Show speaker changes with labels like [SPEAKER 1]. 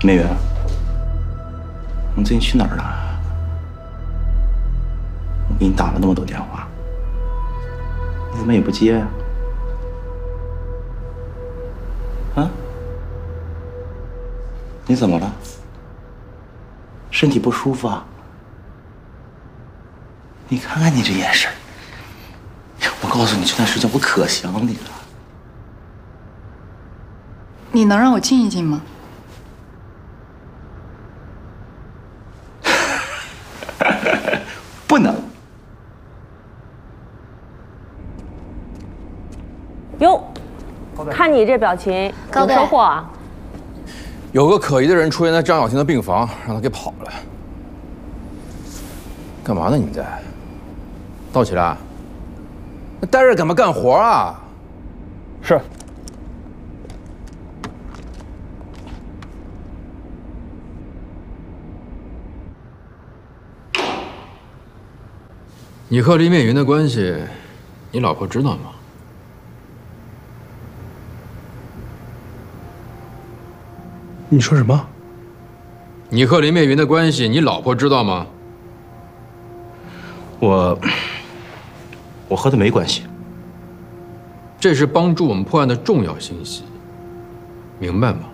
[SPEAKER 1] 美元，你最近去哪儿了？我给你打了那么多电话，你怎么也不接呀？啊？你怎么了？身体不舒服啊？你看看你这眼神，我告诉你，这段时间我可想你了。
[SPEAKER 2] 你能让我静一静吗？
[SPEAKER 1] 不能。
[SPEAKER 3] 哟，看你这表情，有车祸啊？
[SPEAKER 4] 有个可疑的人出现在张小婷的病房，让他给跑了。干嘛呢？你在？到齐了？那待着干嘛？干活啊？
[SPEAKER 5] 是。
[SPEAKER 4] 你和林美云的关系，你老婆知道吗？
[SPEAKER 5] 你说什么？
[SPEAKER 4] 你和林美云的关系，你老婆知道吗？
[SPEAKER 1] 我和他没关系。
[SPEAKER 4] 这是帮助我们破案的重要信息，明白吗？